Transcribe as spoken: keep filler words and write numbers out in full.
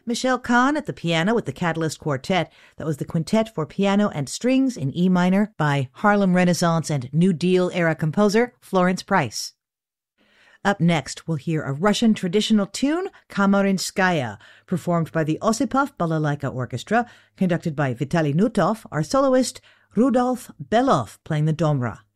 Michelle Kahn at the piano with the Catalyst Quartet. That was the quintet for piano and strings in E minor by Harlem Renaissance and New Deal era composer Florence Price. Up next, we'll hear a Russian traditional tune, Kamarinskaya, performed by the Osipov Balalaika Orchestra, conducted by Vitaly Nutov, our soloist Rudolf Belov playing the domra.